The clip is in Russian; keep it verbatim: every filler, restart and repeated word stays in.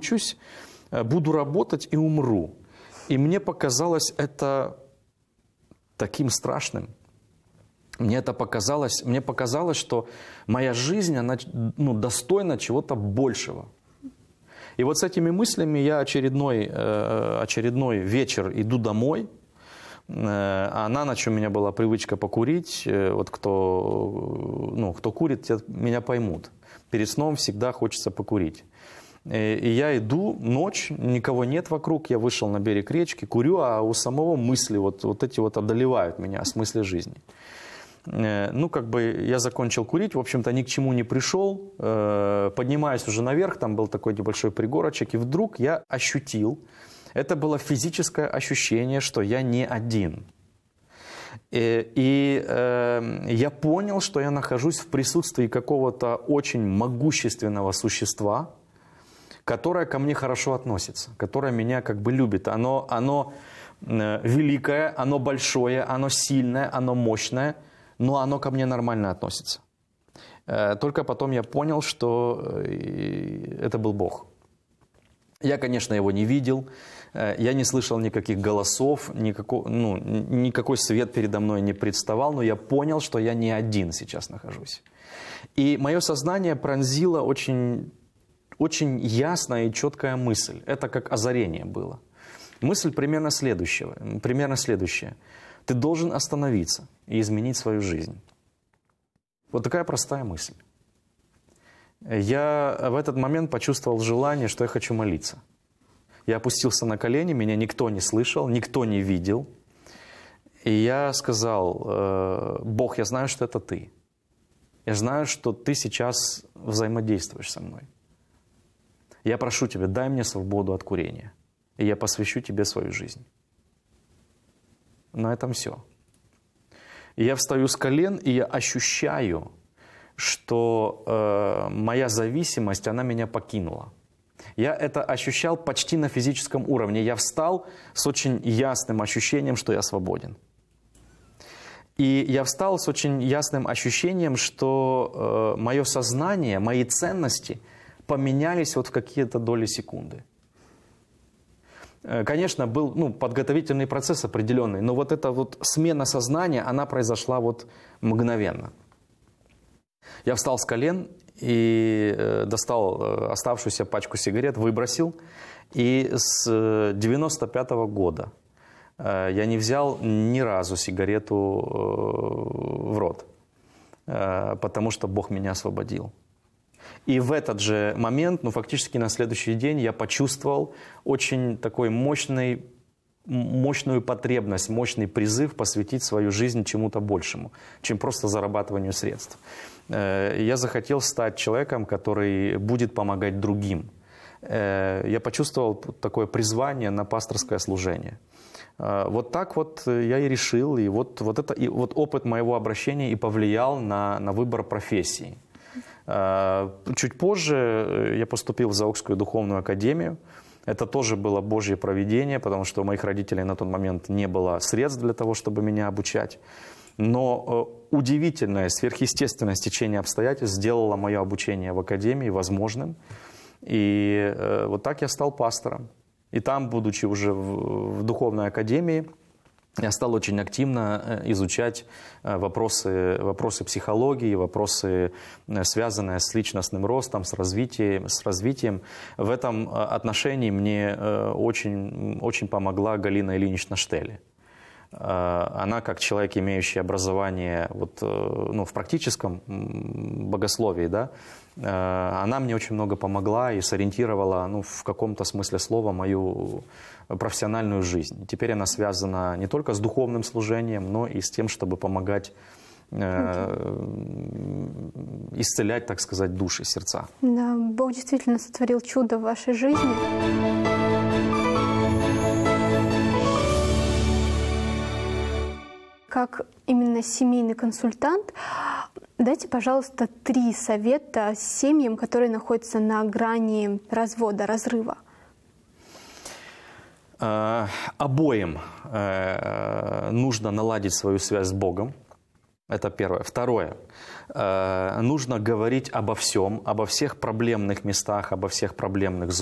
выучусь, буду работать и умру. И мне показалось это таким страшным. Мне это показалось, мне показалось, что моя жизнь, она, ну, достойна чего-то большего. И вот с этими мыслями я очередной, очередной вечер иду домой. А на ночь у меня была привычка покурить. Вот кто, ну, кто курит, те меня поймут. Перед сном всегда хочется покурить. И я иду, ночь, никого нет вокруг, я вышел на берег речки, курю, а у самого мысли вот, вот эти вот одолевают меня о смысле жизни. Ну, как бы я закончил курить, в общем-то, ни к чему не пришел, поднимаюсь уже наверх, там был такой небольшой пригорочек, и вдруг я ощутил, это было физическое ощущение, что я не один. И, и э, я понял, что я нахожусь в присутствии какого-то очень могущественного существа, которое ко мне хорошо относится, которое меня как бы любит. Оно, оно э, великое, оно большое, оно сильное, оно мощное, но оно ко мне нормально относится. Э, только потом я понял, что э, это был Бог. Я, конечно, его не видел, э, я не слышал никаких голосов, никакой, ну, никакой свет передо мной не представал, но я понял, что я не один сейчас нахожусь. И мое сознание пронзило очень... Очень ясная и четкая мысль. Это как озарение было. Мысль примерно следующего, примерно следующая. Ты должен остановиться и изменить свою жизнь. Вот такая простая мысль. Я в этот момент почувствовал желание, что я хочу молиться. Я опустился на колени, меня никто не слышал, никто не видел. И я сказал: Бог, я знаю, что это Ты. Я знаю, что Ты сейчас взаимодействуешь со мной. Я прошу Тебя, дай мне свободу от курения, и я посвящу Тебе свою жизнь. На этом все. И я встаю с колен, и я ощущаю, что э, моя зависимость, она меня покинула. Я это ощущал почти на физическом уровне. Я встал с очень ясным ощущением, что я свободен. И я встал с очень ясным ощущением, что э, мое сознание, мои ценности поменялись вот в какие-то доли секунды. Конечно, был ну, подготовительный процесс определенный, но вот эта вот смена сознания, она произошла вот мгновенно. Я встал с колен и достал оставшуюся пачку сигарет, выбросил. И с девяносто пятого года я не взял ни разу сигарету в рот, потому что Бог меня освободил. И в этот же момент, ну фактически на следующий день, я почувствовал очень такой мощный, мощную потребность, мощный призыв посвятить свою жизнь чему-то большему, чем просто зарабатыванию средств. Я захотел стать человеком, который будет помогать другим. Я почувствовал такое призвание на пасторское служение. Вот так вот я и решил, и вот, вот, это, и вот опыт моего обращения и повлиял на, на выбор профессии. Чуть позже я поступил в Заокскую духовную академию. Это тоже было Божье провидение, потому что у моих родителей на тот момент не было средств для того, чтобы меня обучать. Но удивительное, сверхъестественное стечение обстоятельств сделало мое обучение в академии возможным. И вот так я стал пастором. И там, будучи уже в, в духовной академии, я стал очень активно изучать вопросы, вопросы психологии, вопросы, связанные с личностным ростом, с развитием. С развитием. В этом отношении мне очень, очень помогла Галина Ильинична Штели. Она, как человек, имеющий образование вот, ну, в практическом богословии, да, она мне очень много помогла и сориентировала, ну, в каком-то смысле слова, мою профессиональную жизнь. Теперь она связана не только с духовным служением, но и с тем, чтобы помогать э, исцелять, так сказать, души, сердца. Да, Бог действительно сотворил чудо в вашей жизни. Как именно семейный консультант, дайте, пожалуйста, три совета семьям, которые находятся на грани развода, разрыва. Обоим нужно наладить свою связь с Богом. Это первое. Второе. Нужно говорить обо всем, обо всех проблемных местах, обо всех проблемных зонах.